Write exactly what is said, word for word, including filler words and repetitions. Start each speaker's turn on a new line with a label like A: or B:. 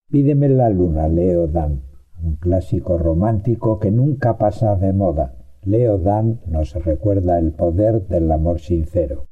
A: Pídeme la luna, Leo Dan, un clásico romántico que nunca pasa de moda. Leo Dan nos recuerda el poder del amor sincero.